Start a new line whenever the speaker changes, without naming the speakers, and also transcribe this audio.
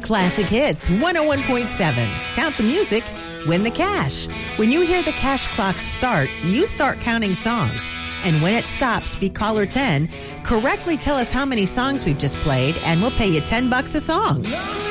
Classic Hits 101.7. Count the music, win the cash. When you hear the cash clock start, you start counting songs. And when it stops, be caller 10. Correctly tell us how many songs we've just played, and we'll pay you $10 a song.